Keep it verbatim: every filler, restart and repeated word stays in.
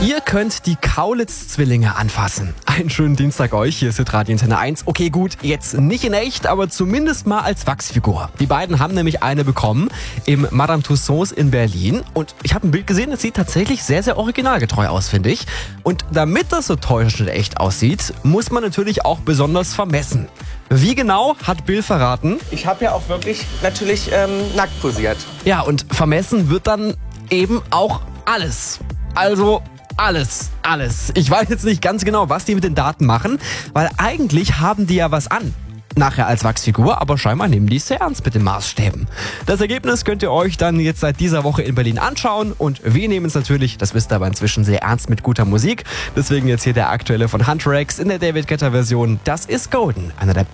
Ihr könnt die Kaulitz-Zwillinge anfassen. Einen schönen Dienstag euch, hier ist Radio Antenne eins. Okay, gut, jetzt nicht in echt, aber zumindest mal als Wachsfigur. Die beiden haben nämlich eine bekommen im Madame Tussauds in Berlin. Und ich habe ein Bild gesehen, das sieht tatsächlich sehr, sehr originalgetreu aus, finde ich. Und damit das so täuschend echt aussieht, muss man natürlich auch besonders vermessen. Wie genau, hat Bill verraten. Ich habe ja auch wirklich natürlich ähm, nackt posiert. Ja, und vermessen wird dann eben auch alles. Also alles, alles. Ich weiß jetzt nicht ganz genau, was die mit den Daten machen, weil eigentlich haben die ja was an. Nachher als Wachsfigur, aber scheinbar nehmen die es sehr ernst mit den Maßstäben. Das Ergebnis könnt ihr euch dann jetzt seit dieser Woche in Berlin anschauen und wir nehmen es natürlich, das wisst ihr aber inzwischen, sehr ernst mit guter Musik. Deswegen jetzt hier der aktuelle von Hunter X in der David Guetta Version. Das ist Golden, einer der